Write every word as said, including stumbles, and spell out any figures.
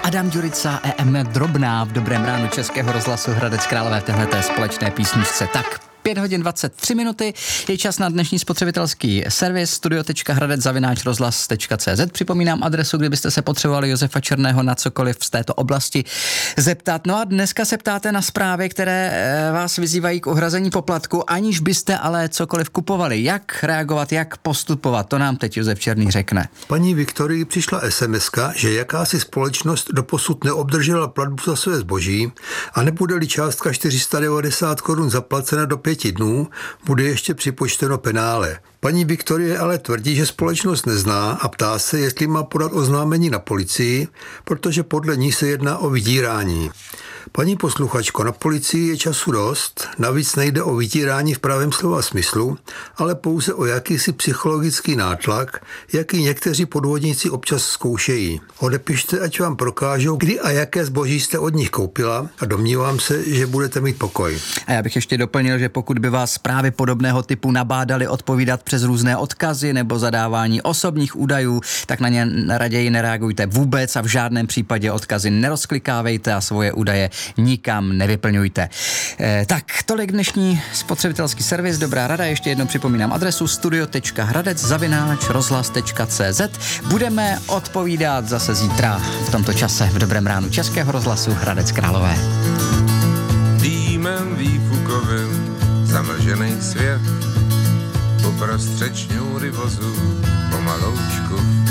Adam Ďurica, E M Drobná v Dobrém ránu Českého rozhlasu Hradec Králové v téhleté společné písničce. Tak, pět hodin dvacet tři minuty, je čas na dnešní spotřebitelský servis studio tečka hradec zavináč rozhlas tečka cé zet. Připomínám adresu, kdybyste se potřebovali Josefa Černého na cokoliv z této oblasti zeptat. No a dneska se ptáte na zprávy, které vás vyzývají k uhrazení poplatku, aniž byste ale cokoliv kupovali. Jak reagovat, jak postupovat, to nám teď Josef Černý řekne. Paní Viktorii přišla es em eska, že jakási společnost doposud neobdržela platbu za své zboží a nebude-li částka čtyři sta devadesát korun zaplacena do pěti dnů, bude ještě připočteno penále. Paní Viktorie ale tvrdí, že společnost nezná a ptá se, jestli má podat oznámení na policii, protože podle ní se jedná o vydírání. Paní posluchačko, na policii je času dost, navíc nejde o vydírání v pravém slova smyslu, ale pouze o jakýsi psychologický nátlak, jaký někteří podvodníci občas zkoušejí. Odepište, ať vám prokážou, kdy a jaké zboží jste od nich koupila a domnívám se, že budete mít pokoj. A já bych ještě doplnil, že pokud by vás zprávy podobného typu nabádali odpovídat přes různé odkazy nebo zadávání osobních údajů, tak na ně raději nereagujte vůbec a v žádném případě odkazy nerozklikávejte a svoje údaje nikam nevyplňujte. E, tak, tolik dnešní spotřebitelský servis. Dobrá rada, ještě jednou připomínám adresu studio tečka hradec zavináč rozhlas tečka cé zet. Budeme odpovídat zase zítra v tomto čase v Dobrém ránu Českého rozhlasu Hradec Králové. Dýmem výfukovým zamlžený svět uprostřed šňůry vozu pomaloučku